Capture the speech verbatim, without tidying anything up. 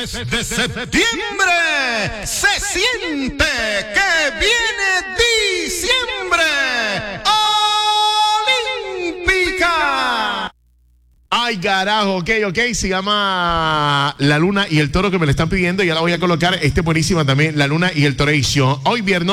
Desde septiembre se siente que viene diciembre olímpica. Ay, carajo, ok, ok, se llama La Luna y el Toro, que me le están pidiendo, y ya la voy a colocar, este buenísima también, La Luna y el Toration. Hoy viernes.